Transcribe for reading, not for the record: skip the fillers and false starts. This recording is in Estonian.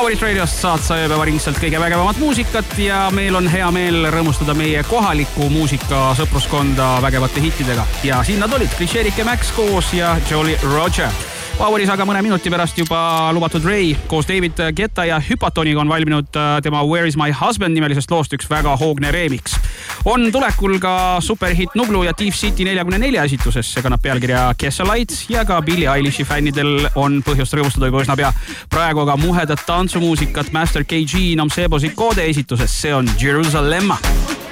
Powerit Radiost saad sa ööpäeva ringselt kõige vägevamat muusikat ja meil on hea meel rõõmustada meie kohaliku muusika sõpruskonda vägevate hittidega. Ja siin nad olid Klišeerike Max koos ja Jolly Roger. Poweris aga mõne minuti pärast juba lubatud Ray koos David Guetta ja Hypatoniga on valminud tema Where is my husband nimelisest loost üks väga hoogne remix. On tulekul ka superhit Nublu ja Thief City 44 esituses. See kannab pealkirja Kesselite ja ka Billie Eilishi fännidel on põhjust rõõmustada juba üsna pea. Praegu aga muhedat tantsumuusikat Master KG Nomsebo Zikode esituses. See on Jerusalem.